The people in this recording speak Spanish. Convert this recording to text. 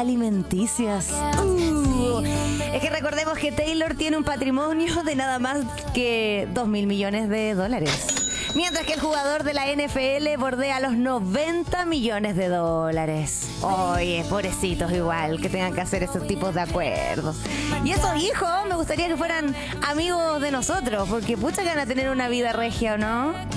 alimenticias. Es que recordemos que Taylor tiene un patrimonio de nada más que 2.000 millones de dólares. Mientras que el jugador de la NFL bordea los 90 millones de dólares. Oye, pobrecitos igual, que tengan que hacer esos tipos de acuerdos. Y esos hijos, me gustaría que fueran amigos de nosotros, porque pucha que van a tener una vida regia, ¿o no?